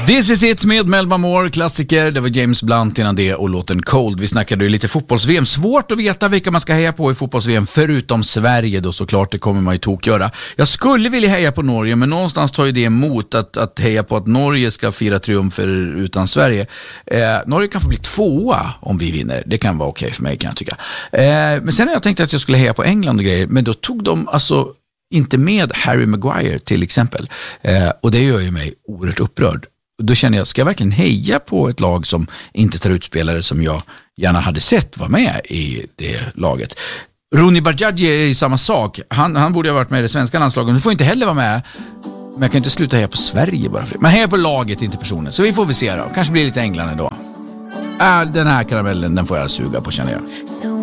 This is it med Melba Moore, klassiker. Det var James Blunt innan det och låten Cold. Vi snackade ju lite fotbolls-VM. Svårt att veta vilka man ska heja på i fotbolls-VM förutom Sverige då såklart, det kommer man ju tokgöra. Jag skulle vilja heja på Norge, men någonstans tar ju det emot att heja på att Norge ska fira triumfer utan Sverige. Norge kan få bli 2:a om vi vinner. Det kan vara okej för mig, kan jag tycka. Men sen har jag tänkt att jag skulle heja på England och grejer, men då tog de alltså inte med Harry Maguire till exempel. Och det gör ju mig oerhört upprörd. Då känner jag, ska jag verkligen heja på ett lag som inte tar ut spelare som jag gärna hade sett vara med i det laget? Rooney Bajadji är i samma sak. Han borde ha varit med i det svenska landslaget. Han får inte heller vara med. Men jag kan inte sluta heja på Sverige bara för det. Men heja på laget, inte personen. Så vi får se då. Kanske blir lite England ändå. Den här karamellen, den får jag suga på, känner jag.